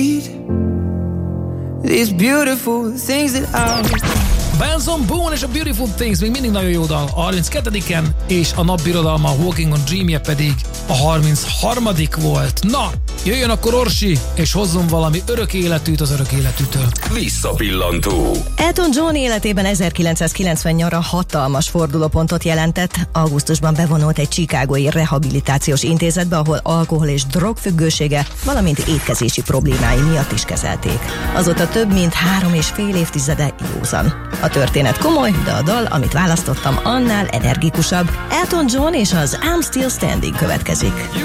These beautiful things that I... Benson Boone és a Beautiful Things még mindig nagyon jó dal. A 32-en, és a napbirodalma a Walking on Dreamje pedig a 33. volt. Na, jöjjön akkor Orsi, és hozzon valami örök életűt az örök életűtől. Visszapillantó. Elton John életében 1990 nyara hatalmas fordulópontot jelentett. Augusztusban bevonult egy chicagói rehabilitációs intézetbe, ahol alkohol és drogfüggősége, valamint étkezési problémái miatt is kezelték. Azóta több mint 3,5 évtizede józan. A történet komoly, de a dal, amit választottam, annál energikusabb. Elton John és az I'm Still Standing következik.